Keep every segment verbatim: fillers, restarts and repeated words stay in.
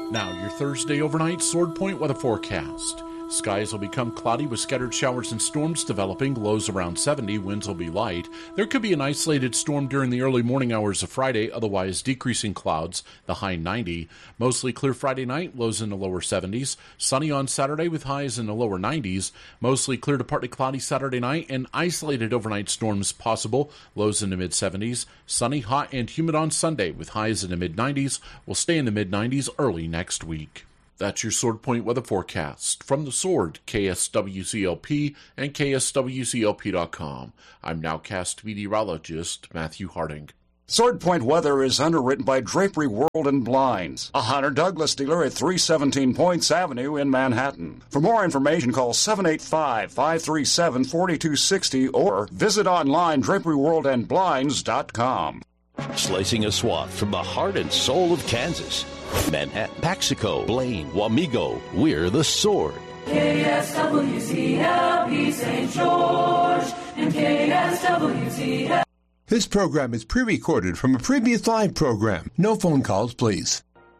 Now, your Thursday overnight Sword Point weather forecast. Skies will become cloudy with scattered showers and storms developing, lows around seventy, winds will be light. There could be an isolated storm during the early morning hours of Friday, otherwise decreasing clouds, the high ninety. Mostly clear Friday night, lows in the lower seventies. Sunny on Saturday with highs in the lower nineties. Mostly clear to partly cloudy Saturday night and isolated overnight storms possible, lows in the mid seventies. Sunny, hot, and humid on Sunday with highs in the mid nineties. Will stay in the mid nineties early next week. That's your Sword Point weather forecast. From the Sword, K S W C L P and K S W C L P dot com. I'm nowcast meteorologist Matthew Harding. Sword Point weather is underwritten by Drapery World and Blinds, a Hunter Douglas dealer at three seventeen Points Avenue in Manhattan. For more information, call seven eight five, five three seven, four two six zero or visit online drapery world and blinds dot com. Slicing a swath from the heart and soul of Kansas. Manhattan, Paxico, Blaine, Wamego, we're the Sword. K S W C L P Saint George and K S W C L. This program is pre-recorded from a previous live program. No phone calls, please.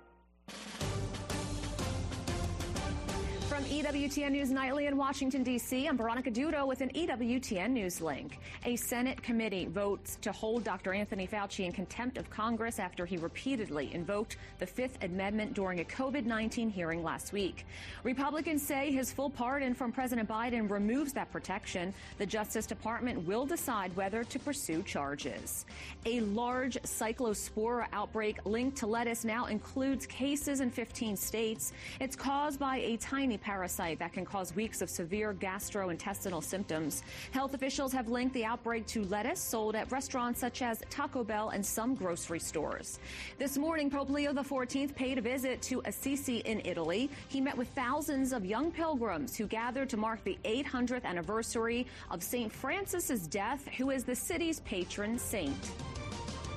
E W T N News Nightly in Washington, D C, I'm Veronica Dudo with an E W T N News link. A Senate committee votes to hold Doctor Anthony Fauci in contempt of Congress after he repeatedly invoked the Fifth Amendment during a COVID nineteen hearing last week. Republicans say his full pardon from President Biden removes that protection. The Justice Department will decide whether to pursue charges. A large cyclospora outbreak linked to lettuce now includes cases in fifteen states. It's caused by a tiny parasite that can cause weeks of severe gastrointestinal symptoms. Health officials have linked the outbreak to lettuce sold at restaurants such as Taco Bell and some grocery stores. This morning, Pope Leo the fourteenth paid a visit to Assisi in Italy. He met with thousands of young pilgrims who gathered to mark the eight hundredth anniversary of Saint Francis's death, who is the city's patron saint.